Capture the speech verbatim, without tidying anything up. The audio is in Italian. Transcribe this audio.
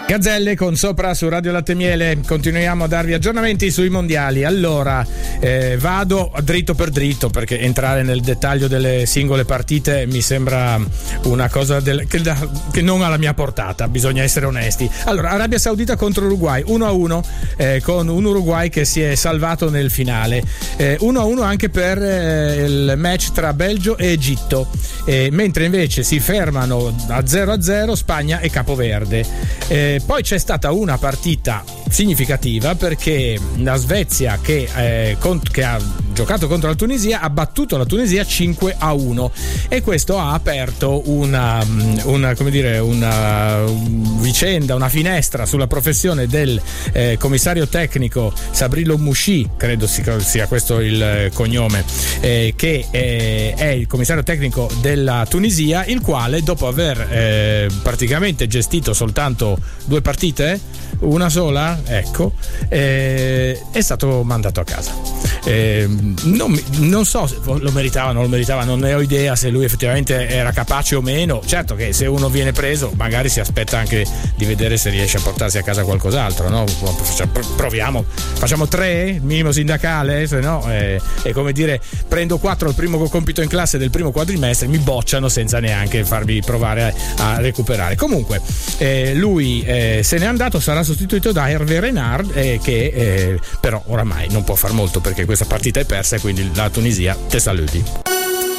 Gazzelle con Sopra su Radio Latte Miele, continuiamo a darvi aggiornamenti sui mondiali. Allora eh, vado dritto per dritto, perché entrare nel dettaglio delle singole partite mi sembra una cosa del, che, da, che non ha la mia portata, bisogna essere onesti. Allora, Arabia Saudita contro Uruguay uno a uno, eh, con un Uruguay che si è salvato nel finale, eh, uno a uno anche per eh, il match tra Belgio e Egitto, eh, mentre invece si fermano a zero a zero Spagna e Capoverde. eh, Poi c'è stata una partita significativa, perché la Svezia che, eh, cont- che ha giocato contro la Tunisia ha battuto la Tunisia cinque a uno, e questo ha aperto una, una come dire una vicenda, una finestra sulla professione del eh, commissario tecnico Sabrilo Mouchi, credo sia questo il cognome, eh, che eh, è il commissario tecnico della Tunisia, il quale dopo aver eh, praticamente gestito soltanto due partite, una sola, ecco, eh, è stato mandato a casa. Eh, non, non so se lo meritava o non lo meritava, non ne ho idea se lui effettivamente era capace o meno. Certo che se uno viene preso magari si aspetta anche di vedere se riesce a portarsi a casa qualcos'altro, no? Proviamo, facciamo tre, il minimo sindacale, se no eh, è come dire prendo quattro al primo compito in classe del primo quadrimestre, mi bocciano senza neanche farmi provare a, a recuperare. Comunque eh, lui eh, se n'è andato, sarà sostituito da Hervé Renard, eh, che eh, però oramai non può far molto perché questa partita è persa, e quindi la Tunisia te saluti.